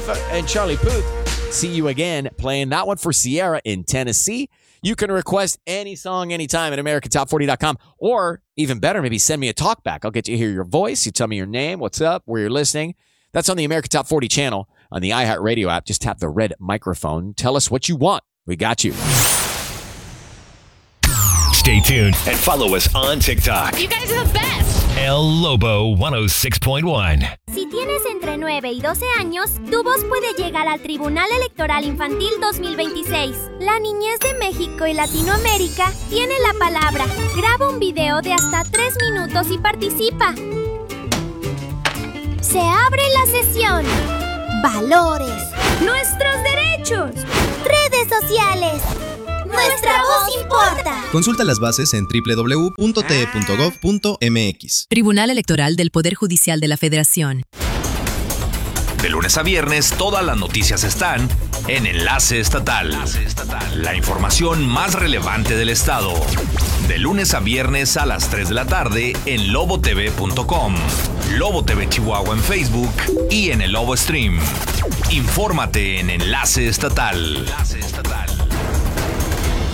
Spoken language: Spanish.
and Charlie Puth. See you again playing that one for Sierra in Tennessee. You can request any song anytime at americatop40.com, or even better, maybe send me a talkback. I'll get to hear your voice. You tell me your name, what's up, where you're listening. That's on the America Top 40 channel on the iHeartRadio app. Just tap the red microphone. Tell us what you want. We got you. Stay tuned and follow us on TikTok. You guys are the best. El Lobo 106.1. Si tienes entre 9 y 12 años, tu voz puede llegar al Tribunal Electoral Infantil 2026. La niñez de México y Latinoamérica tiene la palabra. Graba un video de hasta 3 minutos y participa. Se abre la sesión. Valores. Nuestros derechos. Redes sociales. Nuestra voz importa. Consulta las bases en www.te.gov.mx. Tribunal Electoral del Poder Judicial de la Federación. De lunes a viernes, todas las noticias están en Enlace Estatal. La información más relevante del estado. De lunes a viernes a las 3 de la tarde en lobotv.com, Lobo TV Chihuahua en Facebook y en el Lobo Stream. Infórmate en Enlace Estatal.